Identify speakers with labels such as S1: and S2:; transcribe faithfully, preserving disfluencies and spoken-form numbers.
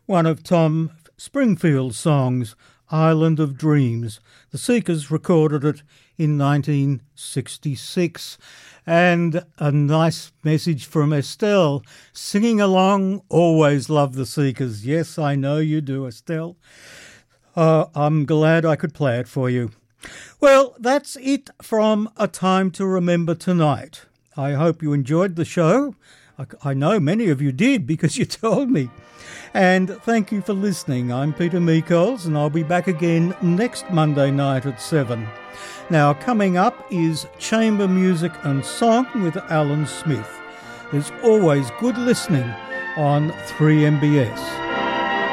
S1: one of Tom Springfield's songs, Island of Dreams. The Seekers recorded it in nineteen sixty-six. And a nice message from Estelle, singing along, always love the Seekers. Yes, I know you do, Estelle. Uh, I'm glad I could play it for you. Well, that's it from A Time to Remember tonight. I hope you enjoyed the show. I, I know many of you did because you told me. And thank you for listening. I'm Peter Meikols, and I'll be back again next Monday night at seven. Now, coming up is Chamber Music and Song with Alan Smith. There's always good listening on three M B S.